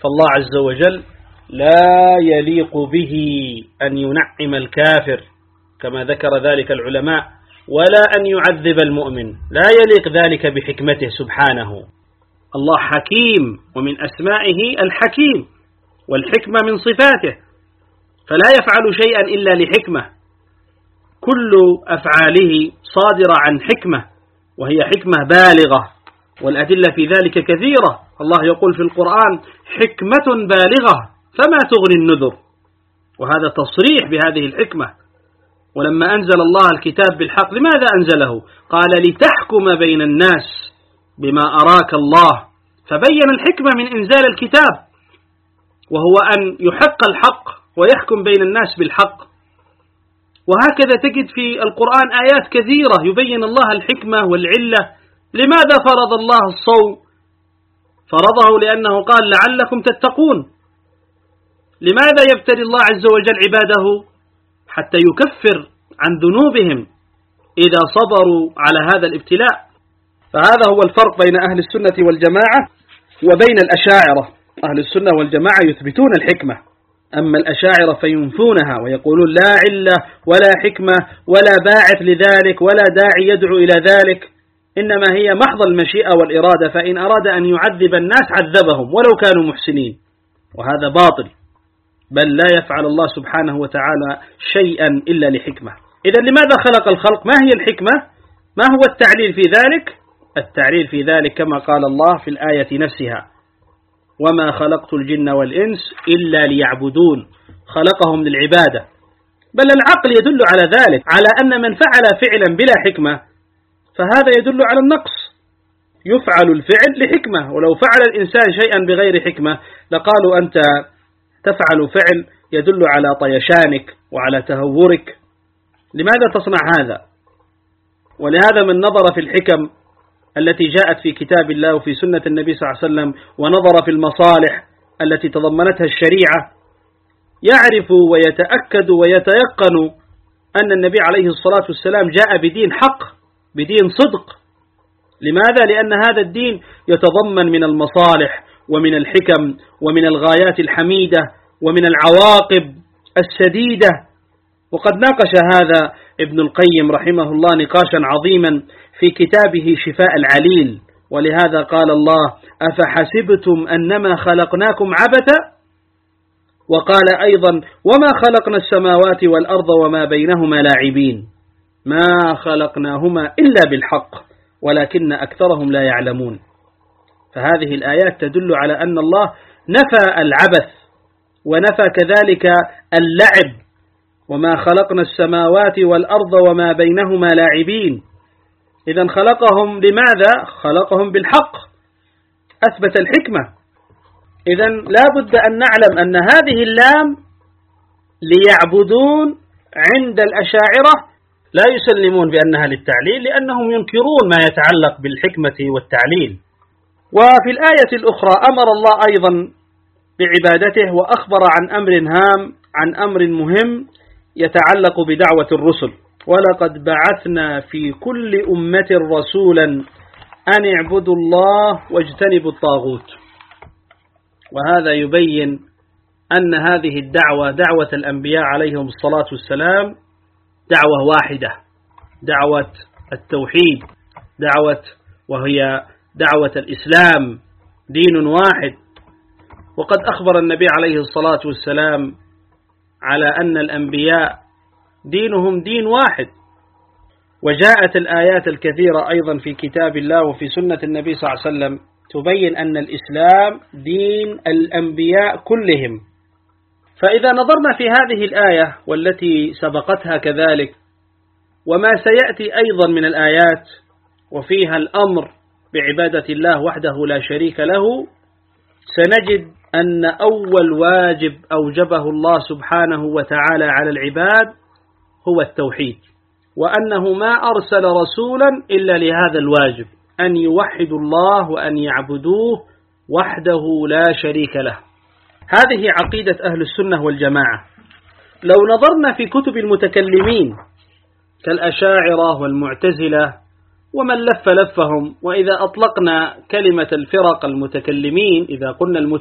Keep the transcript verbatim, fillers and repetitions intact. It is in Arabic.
فالله عز وجل لا يليق به أن ينعم الكافر كما ذكر ذلك العلماء، ولا أن يعذب المؤمن، لا يليق ذلك بحكمته سبحانه. الله حكيم، ومن أسمائه الحكيم، والحكمة من صفاته، فلا يفعل شيئا إلا لحكمة، كل أفعاله صادرة عن حكمة، وهي حكمة بالغة، والأدلة في ذلك كثيرة. الله يقول في القرآن: حكمة بالغة فما تغني النذر، وهذا تصريح بهذه الحكمة. ولما أنزل الله الكتاب بالحق لماذا أنزله؟ قال: لتحكم بين الناس بما أراك الله، فبين الحكمة من إنزال الكتاب، وهو أن يحق الحق ويحكم بين الناس بالحق. وهكذا تجد في القرآن آيات كثيرة يبين الله الحكمة والعلة. لماذا فرض الله الصوم؟ فرضه لأنه قال: لعلكم تتقون. لماذا يبتلي الله عز وجل عباده؟ حتى يكفر عن ذنوبهم إذا صبروا على هذا الابتلاء. فهذا هو الفرق بين أهل السنة والجماعة وبين الأشاعرة. أهل السنة والجماعة يثبتون الحكمة، أما الأشاعرة فينفونها ويقولون لا علة ولا حكمة ولا باعث لذلك ولا داعي يدعو إلى ذلك، إنما هي محض المشيئة والإرادة، فإن أراد أن يعذب الناس عذبهم ولو كانوا محسنين، وهذا باطل، بل لا يفعل الله سبحانه وتعالى شيئا إلا لحكمة. إذا لماذا خلق الخلق؟ ما هي الحكمة؟ ما هو التعليل في ذلك؟ التعليل في ذلك كما قال الله في الآية نفسها: وما خلقت الجن والإنس إلا ليعبدون. خلقهم للعبادة، بل العقل يدل على ذلك، على أن من فعل فعلا بلا حكمة فهذا يدل على النقص. يفعل الفعل لحكمة، ولو فعل الإنسان شيئا بغير حكمة لقالوا أنت تفعل فعل يدل على طيشانك وعلى تهورك. لماذا تصنع هذا؟ ولهذا من نظر في الحكم التي جاءت في كتاب الله وفي سنة النبي صلى الله عليه وسلم، ونظر في المصالح التي تضمنتها الشريعة، يعرف ويتأكد ويتيقن أن النبي عليه الصلاة والسلام جاء بدين حق، بدين صدق. لماذا؟ لأن هذا الدين يتضمن من المصالح ومن الحكم ومن الغايات الحميدة ومن العواقب السديدة. وقد ناقش هذا ابن القيم رحمه الله نقاشا عظيما في كتابه شفاء العليل، ولهذا قال الله: أفحسبتم أنما خلقناكم عبثا؟ وقال أيضا: وما خلقنا السماوات والأرض وما بينهما لاعبين، ما خلقناهما إلا بالحق ولكن أكثرهم لا يعلمون. فهذه الآيات تدل على أن الله نفى العبث ونفى كذلك اللعب، وما خلقنا السماوات والأرض وما بينهما لاعبين. إذن خلقهم لماذا؟ خلقهم بالحق، أثبت الحكمة. إذن لا بد أن نعلم أن هذه اللام ليعبدون عند الأشاعرة لا يسلمون بأنها للتعليل، لأنهم ينكرون ما يتعلق بالحكمة والتعليل. وفي الآية الأخرى أمر الله أيضا بعبادته وأخبر عن أمر هام، عن أمر مهم يتعلق بدعوة الرسل: ولقد بعثنا في كل أمة رسولا أن اعبدوا الله واجتنبوا الطاغوت. وهذا يبين أن هذه الدعوة، دعوة الأنبياء عليهم الصلاة والسلام، دعوة واحدة، دعوة التوحيد، دعوة وهي دعوة الإسلام، دين واحد. وقد أخبر النبي عليه الصلاة والسلام على أن الأنبياء دينهم دين واحد. وجاءت الآيات الكثيرة أيضا في كتاب الله وفي سنة النبي صلى الله عليه وسلم تبين أن الإسلام دين الأنبياء كلهم. فإذا نظرنا في هذه الآية والتي سبقتها كذلك وما سيأتي أيضا من الآيات وفيها الأمر بعبادة الله وحده لا شريك له، سنجد أن أول واجب أوجبه الله سبحانه وتعالى على العباد هو التوحيد، وأنه ما أرسل رسولا إلا لهذا الواجب، أن يوحدوا الله وأن يعبدوه وحده لا شريك له. هذه عقيدة أهل السنة والجماعة. لو نظرنا في كتب المتكلمين كالأشاعرة والمعتزلة ومن لف لفهم، وإذا أطلقنا كلمة الفرق المتكلمين، إذا قلنا المتكلمين